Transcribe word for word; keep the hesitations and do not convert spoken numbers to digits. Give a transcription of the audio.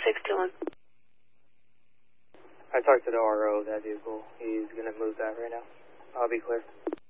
six two one. I talked to the R O of that vehicle. He's going to move that right now. I'll be clear.